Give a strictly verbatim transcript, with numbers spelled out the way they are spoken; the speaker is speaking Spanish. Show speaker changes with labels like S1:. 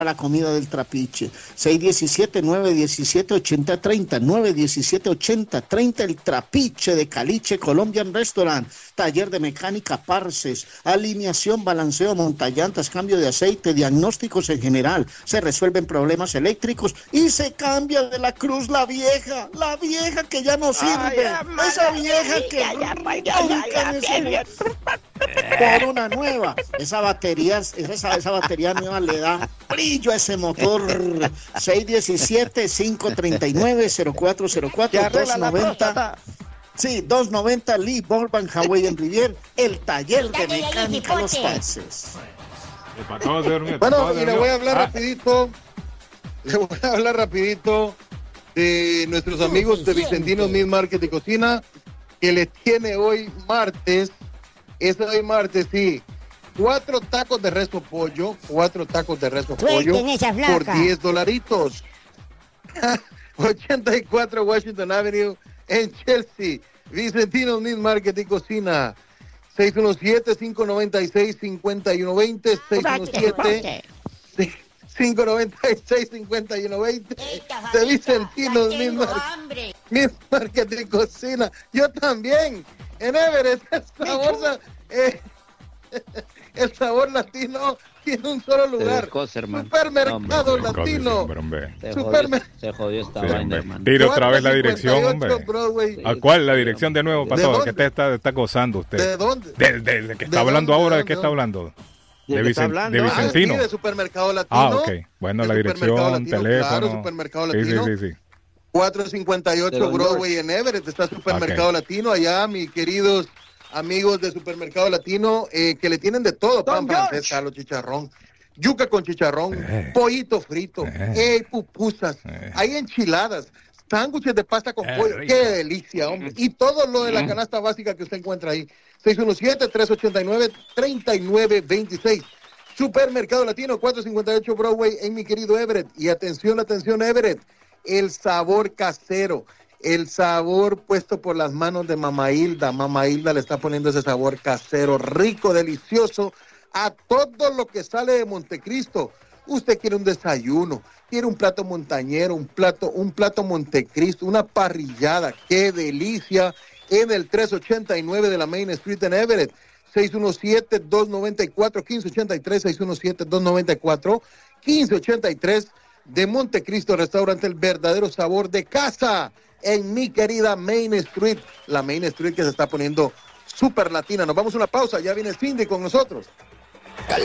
S1: la comida del Trapiche. seis uno siete, nueve uno siete, ocho cero tres cero, nueve uno siete, ocho cero tres cero, el Trapiche de Caliche Colombian Restaurant, taller de mecánica Parces, alineación, balanceo, montallantas, cambio de aceite, diagnósticos en general, se resuelven problemas eléctricos y se cambia de la cruz la vieja, la vieja que ya no sirve, ay, esa vieja que ya, ya, ya, ya, ya, por una nueva, esa batería, esa, esa batería nueva le da brillo a ese motor. Seis uno siete, cinco tres nueve, cero cuatro cero cuatro, dos noventa. Sí, dos noventa Lee Borban Hawaii en Rivier, el taller de mecánica Los Parces.
S2: Bueno, y le voy a hablar ah. rapidito, le voy a hablar rapidito de nuestros amigos de Vicentino Meat Market y Cocina, que les tiene hoy martes, es hoy martes, sí, cuatro tacos de res o pollo, cuatro tacos de res o pollo por diez dolaritos. ochenta y cuatro Washington Avenue en Chelsea. Vicentino Meat Market y Cocina. seis uno siete, cinco nueve seis, cinco uno dos cero, seis uno siete, cinco nueve seis, cinco uno dos cero de Vicentino Meat Market y Cocina. Yo también. En Everett, el sabor, eh, el sabor latino tiene un solo lugar. Cosa, Supermercado no, Latino.
S3: Se, Supermer... se jodió esta sí, vaina, hermano.
S4: Tira otra vez la dirección, hombre. Broadway. ¿A cuál? La dirección de nuevo, Pastor. ¿De qué te está, está gozando usted?
S2: ¿De dónde?
S4: ¿De, de, de qué está ¿De hablando dónde? ahora? ¿De qué está hablando?
S3: ¿De,
S4: de, Vicent,
S3: hablando?
S4: de Vicentino.
S2: Ah, sí, de Supermercado Latino.
S4: Ah, ok. Bueno, la dirección,
S2: Latino,
S4: teléfono.
S2: Claro, Supermercado Latino.
S4: Sí, sí, sí. sí.
S2: cuatrocientos cincuenta y ocho Broadway en Everett. Está Supermercado okay. Latino. Allá, mis queridos amigos de Supermercado Latino, eh, que le tienen de todo, pan francés, calo, chicharrón, yuca con chicharrón, eh, pollito frito, eh, eh, pupusas, eh. hay enchiladas, sándwiches de pasta con eh, pollo, rico. Qué delicia, hombre, y todo lo de la canasta básica que usted encuentra ahí. seis uno siete, tres ocho nueve, tres nueve dos seis. Supermercado Latino, cuatrocientos cincuenta y ocho Broadway en mi querido Everett. Y atención, atención, Everett, el sabor casero. El sabor puesto por las manos de Mama Hilda. Mama Hilda le está poniendo ese sabor casero, rico, delicioso, a todo lo que sale de Montecristo. Usted quiere un desayuno, quiere un plato montañero, un plato, un plato Montecristo, una parrillada. ¡Qué delicia! En el trescientos ochenta y nueve de la Main Street en Everett. seis uno siete, dos nueve cuatro, uno cinco ocho tres, seis uno siete, dos nueve cuatro, uno cinco ocho tres de Montecristo, restaurante El Verdadero Sabor de Casa. En mi querida Main Street, la Main Street que se está poniendo súper latina. Nos vamos a una pausa, ya viene Cindy con nosotros.